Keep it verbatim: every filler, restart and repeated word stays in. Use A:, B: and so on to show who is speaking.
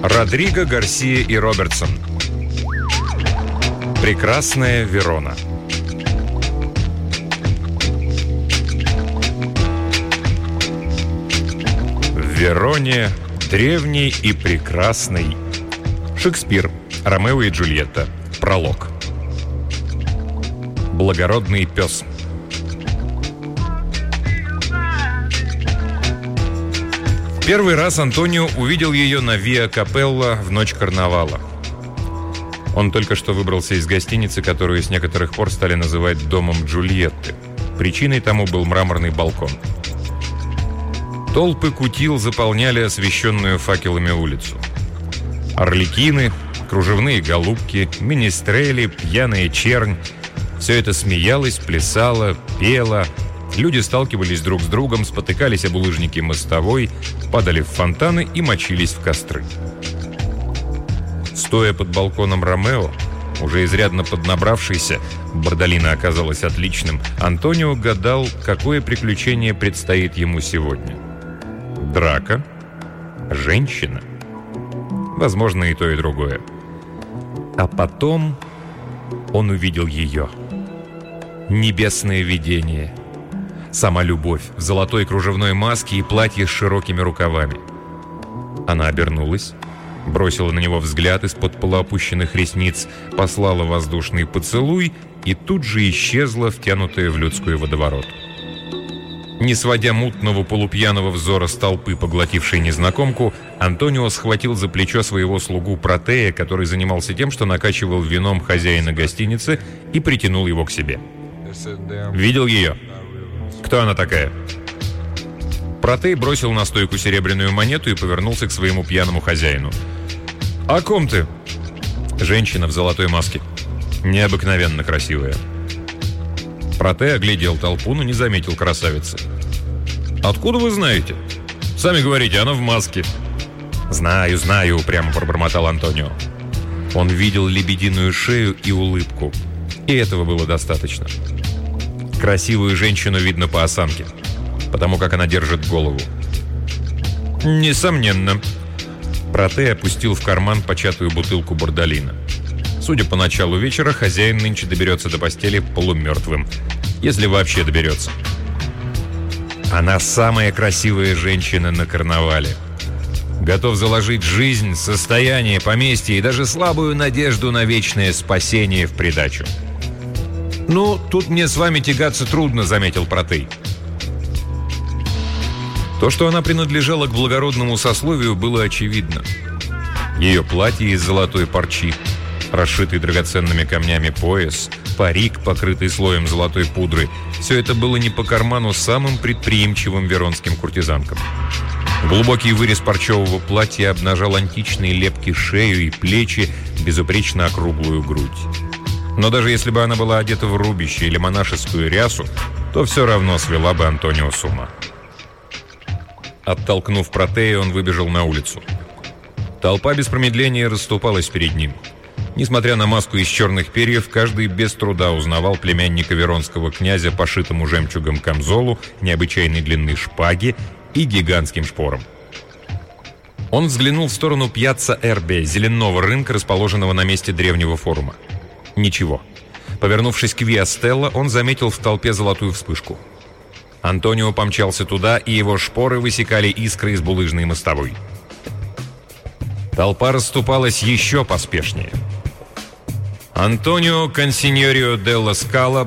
A: Родриго, Гарсия и Робертсон. Прекрасная Верона. В Вероне древний и прекрасный. Шекспир. Ромео и Джульетта. Пролог. Благородный пес. Первый раз Антонио увидел ее на Виа Капелла в ночь карнавала. Он только что выбрался из гостиницы, которую с некоторых пор стали называть «домом Джульетты». Причиной тому был мраморный балкон. Толпы кутил заполняли освещенную факелами улицу. Арлекины, кружевные голубки, министрели, пьяная чернь – все это смеялось, плясало, пело. Люди сталкивались друг с другом, спотыкались об булыжники мостовой, падали в фонтаны и мочились в костры. Стоя под балконом Ромео, уже изрядно поднабравшийся, Бордолино оказалось отличным, Антонио гадал, какое приключение предстоит ему сегодня. Драка? Женщина? Возможно, и то, и другое. А потом он увидел ее. Небесное видение. Сама любовь в золотой кружевной маске и платье с широкими рукавами. Она обернулась, бросила на него взгляд из-под полуопущенных ресниц, послала воздушный поцелуй и тут же исчезла, втянутая в людской водоворот. Не сводя мутного полупьяного взора с толпы, поглотившей незнакомку, Антонио схватил за плечо своего слугу Протея, который занимался тем, что накачивал вином хозяина гостиницы, и притянул его к себе. «Видел ее? Кто она такая?» Протей бросил на стойку серебряную монету и повернулся к своему пьяному хозяину. «О ком ты?» «Женщина в золотой маске. Необыкновенно красивая». Протей оглядел толпу, но не заметил красавицы. «Откуда вы знаете? Сами говорите, она в маске». «Знаю, знаю», — упрямо пробормотал Антонио. Он видел лебединую шею и улыбку. И этого было достаточно. Красивую женщину видно по осанке, потому как она держит голову. «Несомненно». Протей опустил в карман початую бутылку Бордолино. Судя по началу вечера, хозяин нынче доберется до постели полумертвым. Если вообще доберется. Она самая красивая женщина на карнавале. Готов заложить жизнь, состояние, поместье и даже слабую надежду на вечное спасение в придачу. «Ну, тут мне с вами тягаться трудно», — заметил Протей. То, что она принадлежала к благородному сословию, было очевидно. Ее платье из золотой парчи, расшитый драгоценными камнями пояс, парик, покрытый слоем золотой пудры — все это было не по карману самым предприимчивым веронским куртизанкам. Глубокий вырез парчевого платья обнажал античные лепки шею и плечи, безупречно округлую грудь. Но даже если бы она была одета в рубище или монашескую рясу, то все равно свела бы Антонио с ума. Оттолкнув Протея, он выбежал на улицу. Толпа без промедления расступалась перед ним. Несмотря на маску из черных перьев, каждый без труда узнавал племянника веронского князя по шитому жемчугом камзолу, необычайной длины шпаге и гигантским шпорам. Он взглянул в сторону пьяцца Эрбе, зеленого рынка, расположенного на месте древнего форума. Ничего. Повернувшись к Виа Стелла, он заметил в толпе золотую вспышку. Антонио помчался туда, и его шпоры высекали искры из булыжной мостовой. Толпа расступалась еще поспешнее. Антонио Консиньорио делла Скала